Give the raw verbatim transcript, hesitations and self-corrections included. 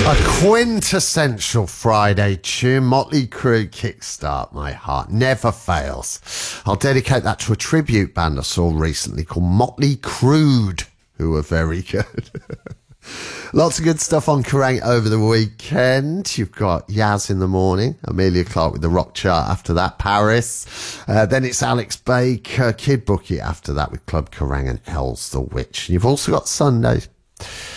A quintessential Friday tune, Motley Crue, Kickstart My Heart, never fails. I'll dedicate that to a tribute band I saw recently called Motley Crude, who were very good. Lots of good stuff on Kerrang over the weekend. You've got Yaz in the morning, Amelia Clark with the rock chart after that, Paris. Uh, then it's Alex Baker, Kid Bookie after that with Club Kerrang and Els the Witch. And you've also got Sundays.